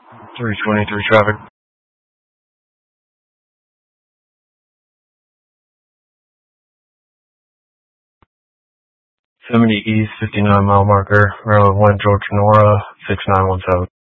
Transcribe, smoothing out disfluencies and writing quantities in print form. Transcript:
323 traffic. 70 East, 59 mile marker, Maryland 1, Georgia Nora, 6917.